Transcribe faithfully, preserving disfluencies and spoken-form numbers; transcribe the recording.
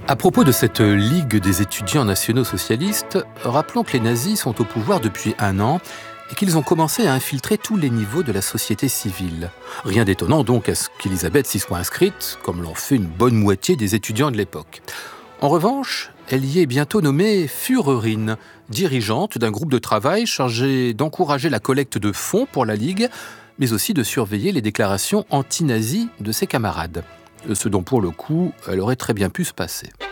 À propos de cette Ligue des étudiants nationaux socialistes, rappelons que les nazis sont au pouvoir depuis un an et qu'ils ont commencé à infiltrer tous les niveaux de la société civile. Rien d'étonnant donc à ce qu'Élisabeth s'y soit inscrite, comme l'ont fait une bonne moitié des étudiants de l'époque. En revanche, elle y est bientôt nommée Führerin, dirigeante d'un groupe de travail chargé d'encourager la collecte de fonds pour la Ligue, mais aussi de surveiller les déclarations anti-nazis de ses camarades. Ce dont pour le coup, elle aurait très bien pu se passer.